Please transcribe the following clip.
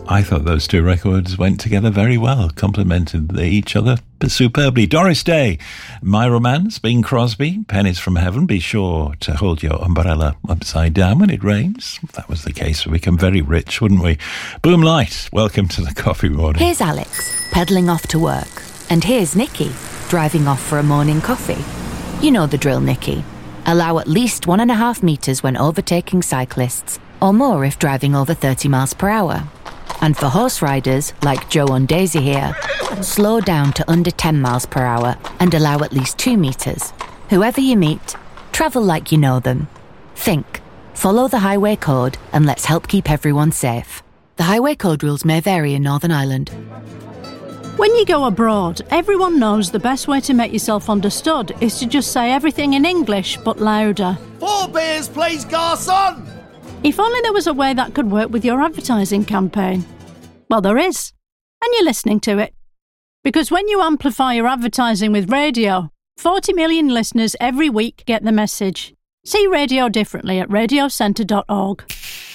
I thought those two records went together very well, complemented each other superbly. Doris Day, My Romance, Bing Crosby, Pennies from Heaven. Be sure to hold your umbrella upside down when it rains. If that was the case, we'd become very rich, wouldn't we? Boom Light, welcome to the Coffee Morning. Here's Alex, pedalling off to work. And here's Nikki, driving off for a morning coffee. You know the drill, Nikki. Allow at least 1.5 metres when overtaking cyclists, or more if driving over 30 miles per hour. And for horse riders, like Joe and Daisy here, slow down to under 10 miles per hour and allow at least 2 metres. Whoever you meet, travel like you know them. Think, follow the highway code, and let's help keep everyone safe. The highway code rules may vary in Northern Ireland. When you go abroad, everyone knows the best way to make yourself understood is to just say everything in English, but louder. 4 beers, please, garçon! If only there was a way that could work with your advertising campaign. Well, there is. And you're listening to it. Because when you amplify your advertising with radio, 40 million listeners every week get the message. See radio differently at radiocentre.org.